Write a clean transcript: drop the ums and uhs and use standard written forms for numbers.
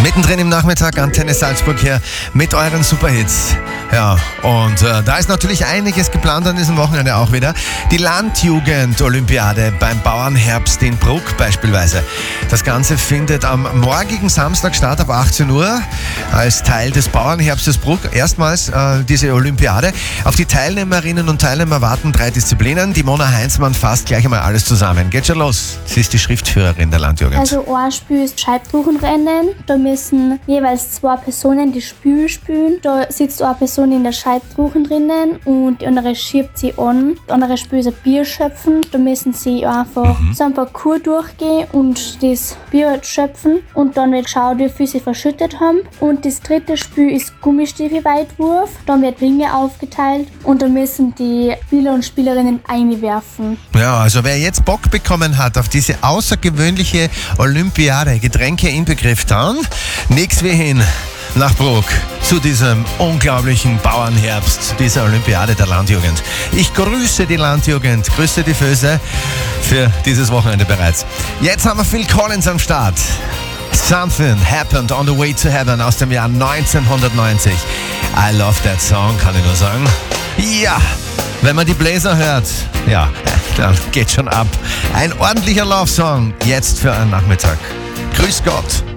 Mittendrin im Nachmittag, Antenne Salzburg hier mit euren Superhits. Ja, und da ist natürlich einiges geplant an diesem Wochenende auch wieder. Die Landjugend-Olympiade beim Bauernherbst in Bruck beispielsweise. Das Ganze findet am morgigen Samstag statt ab 18 Uhr als Teil des Bauernherbstes Bruck. Erstmals diese Olympiade. Auf die Teilnehmerinnen und Teilnehmer warten 3 Disziplinen. Die Mona Heinzmann fasst gleich einmal alles zusammen. Geht schon los. Sie ist die Schriftführerin der Landjugend. Also ein Spiel ist Scheibruchenrennen. Da müssen jeweils 2 Personen die Spiel spielen. Da sitzt eine Person in der Scheibruchen drinnen und die andere schiebt sie an. Die andere Spiel ist ein Bier schöpfen. Da müssen sie einfach so ein Parcours durchgehen und das Bier schöpfen. Und dann wird geschaut, wie viel sie verschüttet haben. Und das dritte Spiel ist Gummistiefelweitwurf. Da wird Ringe aufgeteilt und da müssen die Spieler und Spielerinnen einwerfen. Ja, also wer jetzt Bock bekommen hat auf diese außergewöhnliche Olympiade, Getränke inbegriffen, dann nix wie hin nach Bruck zu diesem unglaublichen Bauernherbst, dieser Olympiade der Landjugend. Ich grüße die Landjugend, grüße die Füße für dieses Wochenende bereits. Jetzt haben wir Phil Collins am Start. Something Happened on the Way to Heaven aus dem Jahr 1990. I love that song, kann ich nur sagen. Ja, wenn man die Bläser hört, ja, dann geht schon ab. Ein ordentlicher Love-Song jetzt für einen Nachmittag. Grüß Gott.